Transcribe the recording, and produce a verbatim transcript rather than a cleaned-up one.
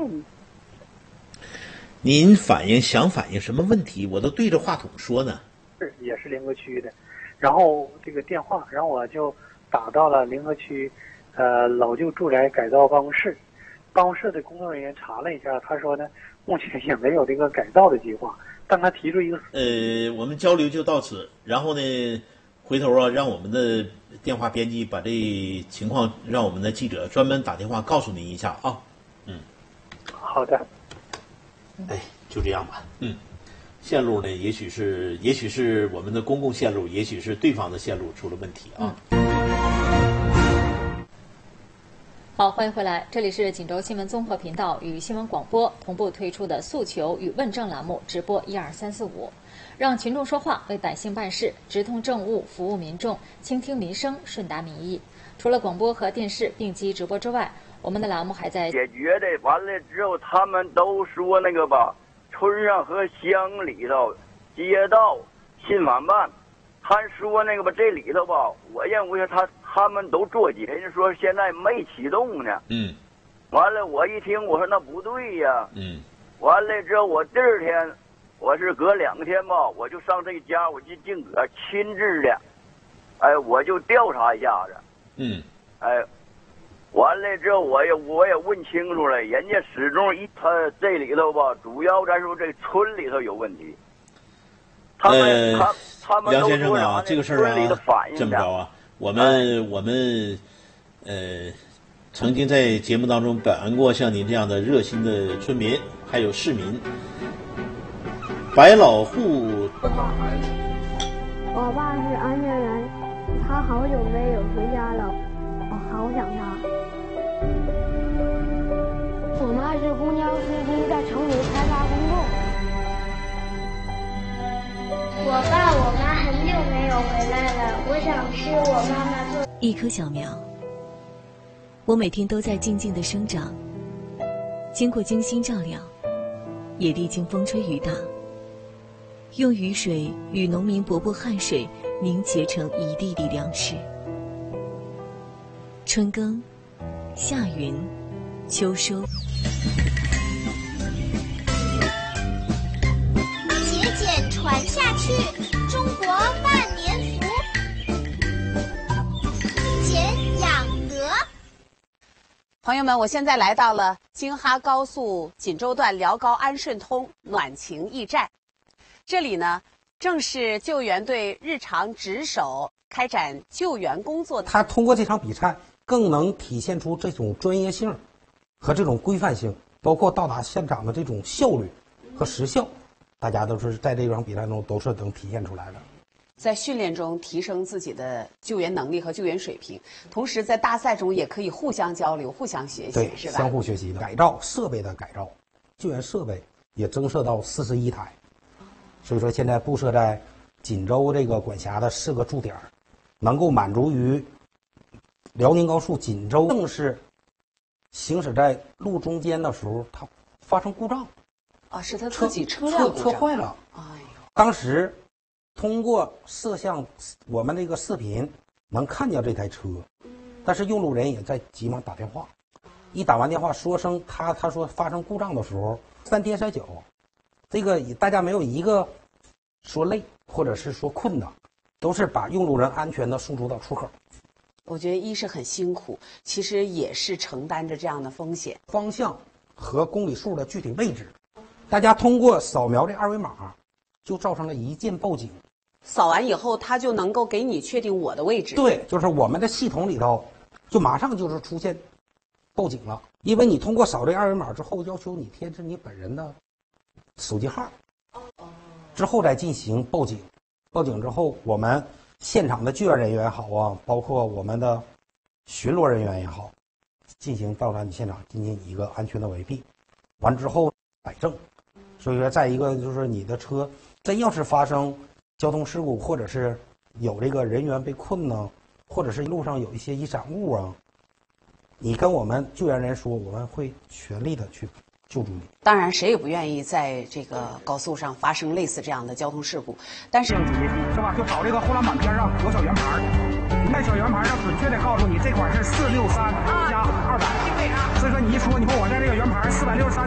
嗯。 您反映想反映什么问题？我都对着话筒说呢。 是，也是临河区的，然后这个电话，然后我就打到了临河区，呃老旧住宅改造办公室，办公室的工作人员查了一下，他说呢，目前也没有这个改造的计划，但他提出一个呃，我们交流就到此，然后呢，回头啊，让我们的电话编辑把这情况让我们的记者专门打电话告诉您一下啊。嗯， 好的。 哎，就这样吧。嗯，线路呢，也许是也许是我们的公共线路，也许是对方的线路出了问题啊。 嗯、好，欢迎回来，这里是锦州新闻综合频道与新闻广播同步推出的诉求与问政栏目直播一二三四五，让群众说话，为百姓办事，直通政务，服务民众，倾听民生，顺达民意。除了广播和电视并机直播之外，我们的栏目还在解决的。完了之后，他们都说那个吧，村上和乡里头、街道、信访办，他说那个吧，这里头吧，我认为他他们都作结，人家说现在没启动呢。 嗯。 完了，我一听，我说那不对呀。 嗯。 完了之后，我第二天，我是隔两天吧，我就上这家，我就净搁亲自的，哎，我就调查一下子。 嗯。 哎。完了之后，我也我也问清楚了，人家始终一他这里头吧，主要咱说这村里头有问题。他们、 呃、 他他们梁先生啊，这个事儿啊，这么着啊，我们、哎、我们呃曾经在节目当中表扬过像您这样的热心的村民，还有市民。百老户， 我爸是安全员，他好久没有回家了，我好想他。我妈是公交司机，在城里开发工作。 我爸我妈很久没有回来了，我想吃我妈妈做。 一棵小苗，我每天都在静静的生长，经过精心照料，也历经风吹雨打，用雨水与农民伯伯汗水凝结成一粒粒粮食。春耕，夏耘，秋收。 节俭传下去，中国万年福。俭养德。 朋友们，我现在来到了京哈高速锦州段辽高安顺通暖情驿站，这里呢正是救援队日常值守开展救援工作的。 他通过这场比赛更能体现出这种专业性和这种规范性，包括到达现场的这种效率和时效，大家都是在这场比赛中都是能体现出来的。 在训练中提升自己的救援能力和救援水平，同时在大赛中也可以互相交流、互相学习， 对， 是吧？ 相互学习的。改造设备的改造，救援设备也增设到四十一台，所以说现在布设在锦州这个管辖的四个驻点，能够满足于辽宁高速锦州正是行驶在路中间的时候，它发生故障。 啊，是他自己车辆车车坏了。 哎呦， 当时通过摄像我们这个视频能看见这台车，但是用路人也在急忙打电话，一打完电话说声他他说发生故障的时候三天三脚，这个大家没有一个说累或者是说困的，都是把用路人安全的送出到出口。 我觉得一是很辛苦，其实也是承担着这样的风险。 方向和公里数的具体位置，大家通过扫描这二维码就造成了一键报警。 扫完以后，它就能够给你确定我的位置。 对，就是我们的系统里头，就马上就是出现报警了，因为你通过扫这二维码之后，要求你填写你本人的手机号，之后再进行报警。报警之后，我们现场的救援人员也好啊，包括我们的巡逻人员也好，进行到达你现场进行一个安全的围蔽，完之后摆正。所以说，再一个就是你的车真要是发生交通事故，或者是有这个人员被困呢，或者是路上有一些遗产物啊，你跟我们救援人说，我们会全力的去救助你。 当然，谁也不愿意在这个高速上发生类似这样的交通事故，但是是吧？就找这个后栏板边上有小圆盘，那小圆盘上准确的告诉你这款是四六三加二百，所以说你一说，你说我在这个圆盘四百六十三。